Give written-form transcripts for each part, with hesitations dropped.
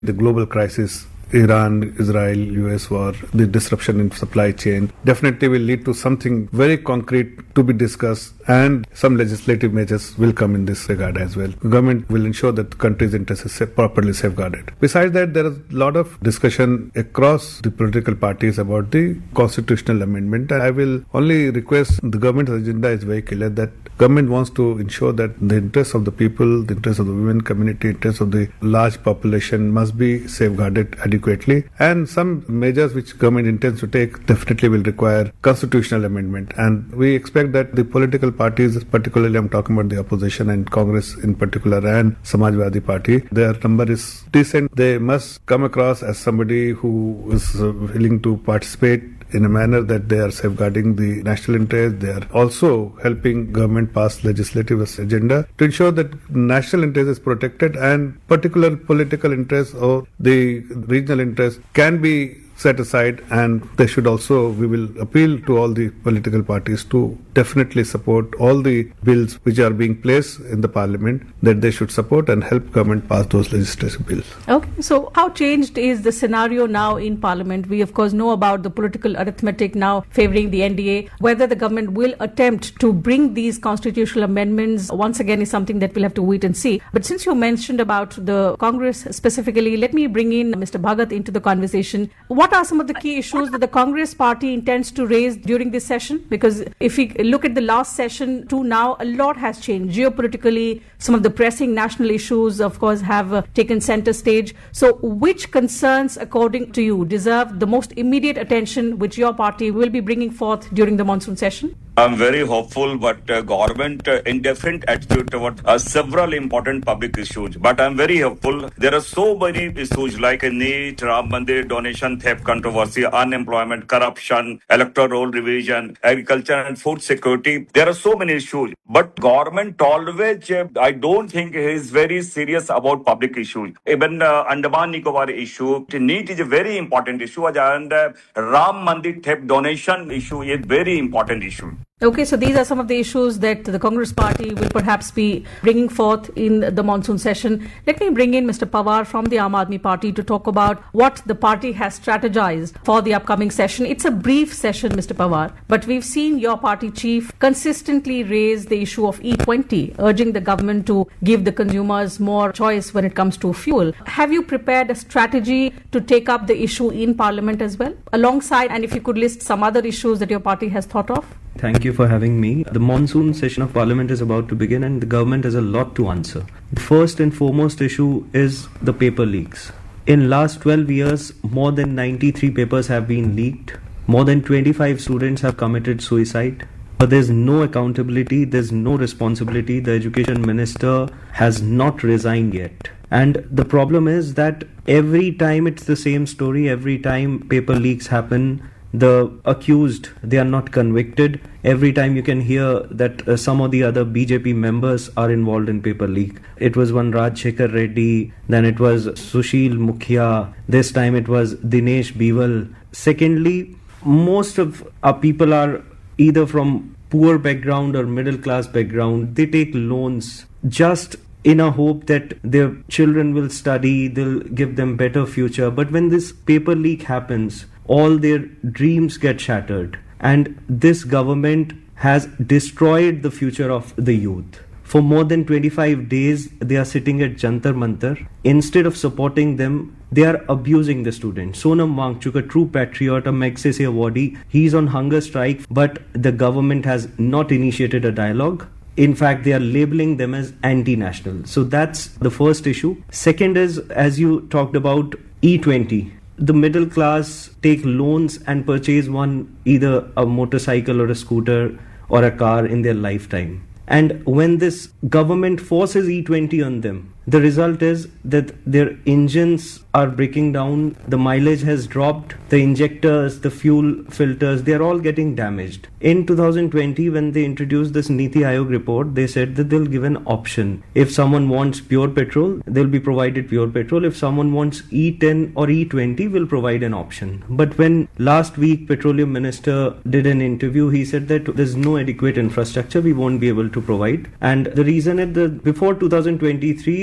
The global crisis, Iran, Israel, US war, the disruption in supply chain definitely will lead to something very concrete to be discussed, and some legislative measures will come in this regard as well. The government will ensure that the country's interests are properly safeguarded. Besides that, there is a lot of discussion across the political parties about the constitutional amendment. I will only request, the government's agenda is very clear that government wants to ensure that the interests of the people, the interests of the women community, interests of the large population must be safeguarded adequately, and some measures which government intends to take definitely will require constitutional amendment. And we expect that the political parties, particularly I'm talking about the opposition and Congress in particular and Samajwadi Party, their number is decent. They must come across as somebody who is willing to participate in a manner that they are safeguarding the national interest. They are also helping government pass legislative agenda to ensure that national interest is protected and particular political interests or the regional interests can be set aside. And they should also, we will appeal to all the political parties to definitely support all the bills which are being placed in the parliament, that they should support and help government pass those legislative bills. Okay, so how changed is the scenario now in parliament? We of course know about the political arithmetic now favoring the NDA. Whether the government will attempt to bring these constitutional amendments once again is something that we'll have to wait and see. But since you mentioned about the Congress specifically, let me bring in Mr. Bhagat into the conversation. What are some of the key issues that the Congress party intends to raise during this session? Because if we look at the last session to now, a lot has changed. Geopolitically, some of the pressing national issues, of course, have taken center stage. So which concerns, according to you, deserve the most immediate attention which your party will be bringing forth during the monsoon session? I'm very hopeful, but government indifferent attitude toward several important public issues. But I'm very hopeful. There are so many issues like NEET, Ram Mandir, donation theft controversy, unemployment, corruption, electoral roll revision, agriculture and food security. There are so many issues. But government always, I don't think is very serious about public issues. Even Andaman Nicobar issue, NEET is a very important issue, and Ram Mandir theft donation issue is very important issue. Okay, so these are some of the issues that the Congress party will perhaps be bringing forth in the monsoon session. Let me bring in Mr. Pawar from the Aam Aadmi Party to talk about what the party has strategized for the upcoming session. It's a brief session, Mr. Pawar, but we've seen your party chief consistently raise the issue of E20, urging the government to give the consumers more choice when it comes to fuel. Have you prepared a strategy to take up the issue in Parliament as well, alongside, and if you could list some other issues that your party has thought of? Thank you for having me. The monsoon session of Parliament is about to begin and the government has a lot to answer. The first and foremost issue is the paper leaks. In last 12 years, more than 93 papers have been leaked. More than 25 students have committed suicide. But there's no accountability, there's no responsibility. The education minister has not resigned yet. And the problem is that every time it's the same story, every time paper leaks happen, the accused, they are not convicted. Every time you can hear that some of the other BJP members are involved in paper leak. It was one Rajshekhar Reddy, then it was Sushil Mukhya, this time it was Dinesh Biwal. Secondly, most of our people are either from poor background or middle class background. They take loans just in a hope that their children will study, they'll give them better future. But when this paper leak happens, all their dreams get shattered. And this government has destroyed the future of the youth. For more than 25 days, they are sitting at Jantar Mantar. Instead of supporting them, they are abusing the students. Sonam Wangchuk, a true patriot, a Magsaysay awardee, he's on hunger strike, but the government has not initiated a dialogue. In fact, they are labeling them as anti-national. So that's the first issue. Second is, as you talked about, E20. The middle class take loans and purchase either a motorcycle or a scooter or a car in their lifetime. And when this government forces E20 on them, the result is that their engines are breaking down, the mileage has dropped, the injectors, the fuel filters, they are all getting damaged. In 2020, when they introduced this Niti Aayog report, they said that they'll give an option. If someone wants pure petrol, they'll be provided pure petrol. If someone wants E10 or E20, we'll provide an option. But when last week Petroleum Minister did an interview, he said that there's no adequate infrastructure, we won't be able to provide. And the reason is that before 2023,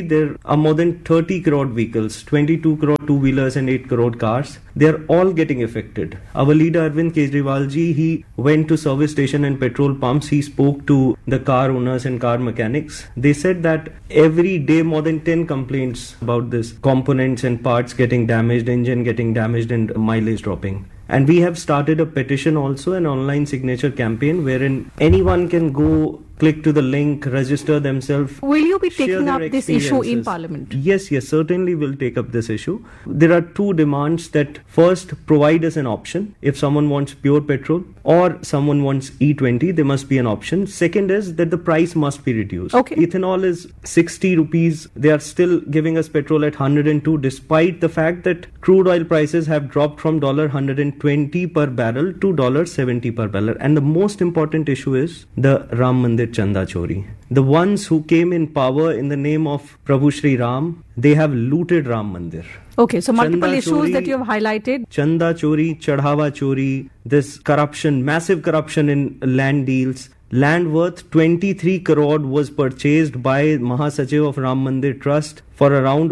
there are more than 30 crore vehicles, 22 crore two-wheelers and 8 crore cars. They are all getting affected. Our leader Arvind Kejriwal ji, he went to service station and petrol pumps. He spoke to the car owners and car mechanics. They said that every day more than 10 complaints about this, components and parts getting damaged, engine getting damaged and mileage dropping. And we have started a petition also, an online signature campaign wherein anyone can go, click to the link, register themselves. Will you be taking up this issue in Parliament? Yes, certainly we'll take up this issue. There are two demands that first provide us an option. If someone wants pure petrol or someone wants E20, there must be an option. Second is that the price must be reduced. Okay. Ethanol is 60 rupees. They are still giving us petrol at 102 despite the fact that crude oil prices have dropped from $120 per barrel to $70 per barrel. And the most important issue is the Ram Mandir Chanda Chori. The ones who came in power in the name of Prabhu Shri Ram, they have looted Ram Mandir. Okay, so multiple Chanda issues Chori, that you have highlighted. Chanda Chori, Chadhawa Chori, this corruption, massive corruption in land deals. Land worth 23 crore was purchased by Mahasachiv of Ram Mandir Trust for around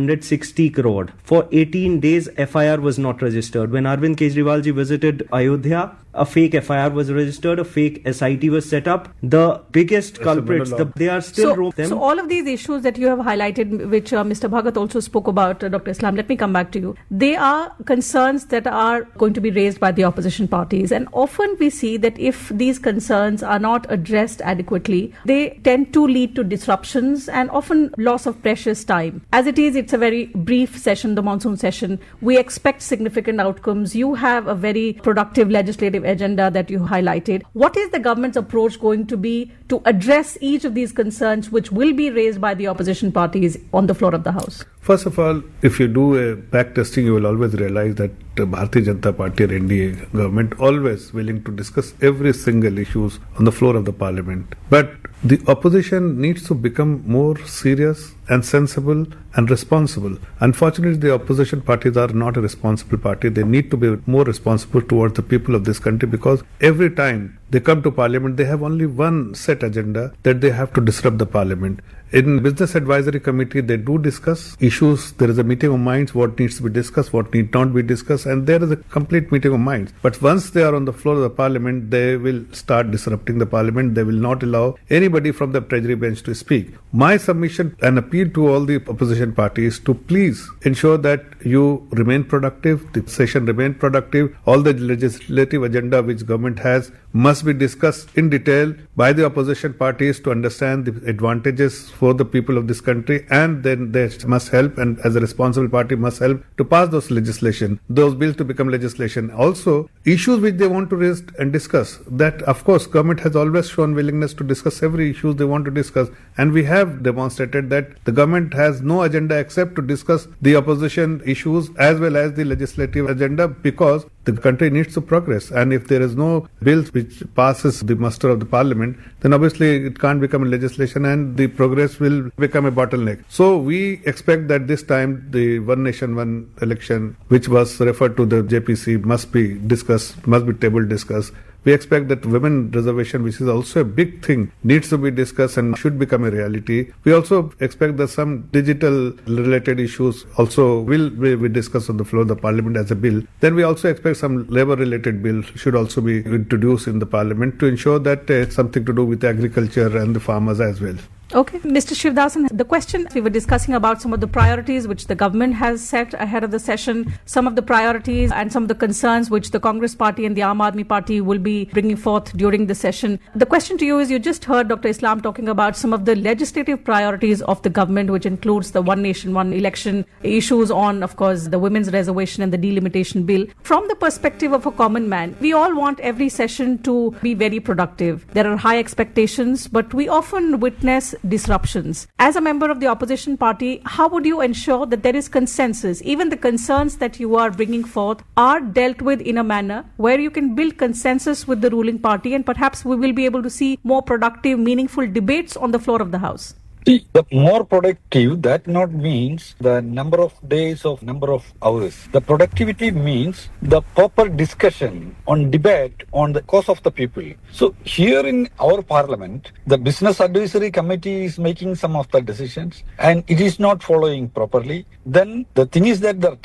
160 crore. For 18 days, FIR was not registered. When Arvind Kejriwal ji visited Ayodhya, a fake FIR was registered, a fake SIT was set up. The biggest culprits, they are still So all of these issues that you have highlighted, which Mr. Bhagat also spoke about, Dr. Islam, let me come back to you. They are concerns that are going to be raised by the opposition parties. And often we see that if these concerns are not addressed adequately, they tend to lead to disruptions and often loss of precious time. As it is, it's a very brief session, the monsoon session. We expect significant outcomes. You have a very productive legislative agenda that you highlighted. What is the government's approach going to be to address each of these concerns which will be raised by the opposition parties on the floor of the House? First of all, if you do a back testing, you will always realize that the Bharatiya Janata Party or NDA government always willing to discuss every single issues on the floor of the parliament. But the opposition needs to become more serious and sensible and responsible. Unfortunately, the opposition parties are not a responsible party. They need to be more responsible towards the people of this country, because every time they come to parliament, they have only one set agenda, that they have to disrupt the parliament. In Business Advisory Committee, they do discuss issues. There is a meeting of minds, what needs to be discussed, what need not be discussed, and there is a complete meeting of minds. But once they are on the floor of the parliament, they will start disrupting the parliament. They will not allow anybody from the Treasury bench to speak. My submission and appeal to all the opposition parties to please ensure that you remain productive, the session remain productive. All the legislative agenda which government has must be discussed in detail by the opposition parties to understand the advantages for the people of this country, and then they must help, and as a responsible party must help to pass those legislation, those bills to become legislation. Also, issues which they want to raise and discuss, that of course government has always shown willingness to discuss every issue they want to discuss, and we have demonstrated that the government has no agenda except to discuss the opposition issues as well as the legislative agenda, because the country needs to progress, and if there is no bills which passes the muster of the parliament, then obviously it can't become a legislation and the progress will become a bottleneck. So we expect that this time the One Nation One election, which was referred to the JPC, must be discussed, must be tabled discussed. We expect that women reservation, which is also a big thing, needs to be discussed and should become a reality. We also expect that some digital related issues also will be discussed on the floor of the parliament as a bill. Then we also expect some labor related bill should also be introduced in the parliament to ensure that it's something to do with agriculture and the farmers as well. Okay. Mr. Shivdasan, the question we were discussing about some of the priorities which the government has set ahead of the session, some of the priorities and some of the concerns which the Congress Party and the Aam Aadmi Party will be bringing forth during the session. The question to you is, you just heard Dr. Islam talking about some of the legislative priorities of the government, which includes the One Nation, One election, issues on, of course, the women's reservation and the delimitation bill. From the perspective of a common man, we all want every session to be very productive. There are high expectations, but we often witness disruptions. As a member of the opposition party, how would you ensure that there is consensus? Even the concerns that you are bringing forth are dealt with in a manner where you can build consensus with the ruling party, and perhaps we will be able to see more productive, meaningful debates on the floor of the House. See, the more productive, that not means the number of days of number of hours. The productivity means the proper discussion on debate on the cause of the people. So here in our parliament, the business advisory committee is making some of the decisions and it is not following properly. Then the thing is that the